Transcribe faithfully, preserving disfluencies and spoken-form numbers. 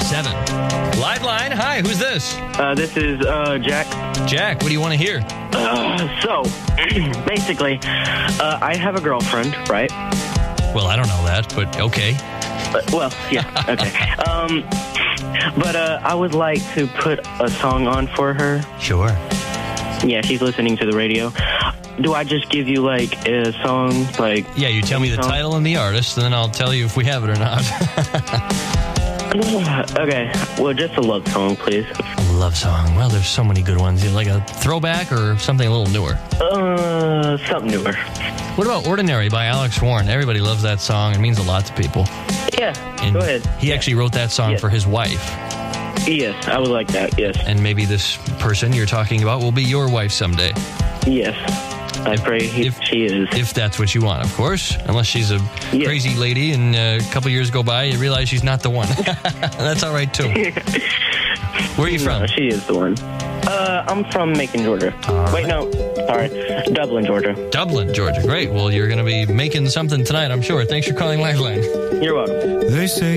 seven. Live line, hi, who's this? Uh, this is uh, Jack. Jack, what do you want to hear? Uh, so, basically, uh, I have a girlfriend, right? Well, I don't know that, but okay. Uh, well, yeah, okay. um, but uh, I would like to put a song on for her. Sure. Yeah, she's listening to the radio. Do I just give you, like, a song, like... Yeah, you tell me the song? title and the artist, and then I'll tell you if we have it or not. Okay, well, just a love song, please. Love song. Well, there's so many good ones. Like a throwback or something a little newer? Uh, something newer. What about Ordinary by Alex Warren? Everybody loves that song. It means a lot to people. Yeah, And go ahead. He actually wrote that song Yeah. for his wife. Yes, I would like that, yes. And maybe this person you're talking about will be your wife someday. Yes, I pray he, If- she is. If that's what you want, of course. Unless she's a Yeah. crazy lady and uh, a couple years go by, you realize she's not the one. That's all right, too. Where are you from? No, she is the one. Uh, I'm from Macon, Georgia. All Wait, no, sorry. Dublin, Georgia. Dublin, Georgia. Great. Well, you're going to be making something tonight, I'm sure. Thanks for calling Lifeline. You're welcome. They say